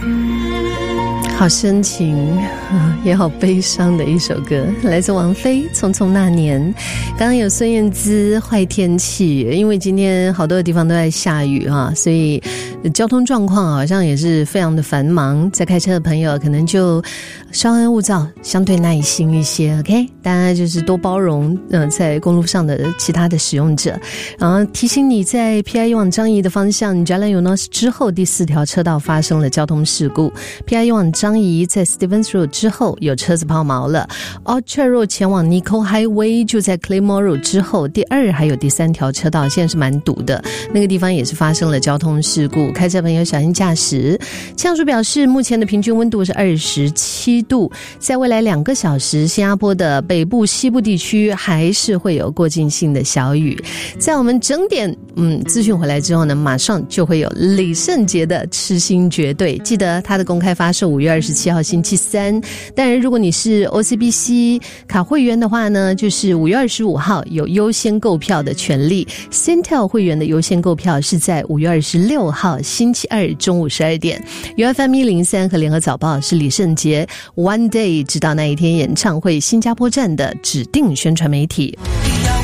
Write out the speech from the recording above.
好深情也好悲伤的一首歌，来自王菲《匆匆那年》。刚刚有孙燕姿坏天气，因为今天好多的地方都在下雨啊，所以交通状况好像也是非常的繁忙，在开车的朋友可能就稍安勿躁，相对耐心一些 OK， 大家就是多包容在公路上的其他的使用者。然后提醒你，在 PIE 往张仪的方向Jalan Eunos 之后第4条车道发生了交通事故， PIE 往张仪在 Stevens Road 之后有车子抛锚了， Orchard Road 前往 Nicoll Highway 就在 Claymore Road 之后第2还有第3条车道现在是蛮堵的，那个地方也是发生了交通事故，开车朋友小心驾驶。气象署表示，目前的平均温度是27度，在未来2个小时新加坡的北部西部地区还是会有过境性的小雨。在我们整点资讯回来之后呢，马上就会有李圣杰的痴心绝对，记得他的公开发售5月27号星期三，当然如果你是 OCBC 卡会员的话呢，就是5月25号有优先购票的权利， Singtel 会员的优先购票是在5月26号星期二中午12点。 UFM 103和联合早报是李圣杰 One Day 直到那一天演唱会新加坡站的指定宣传媒体。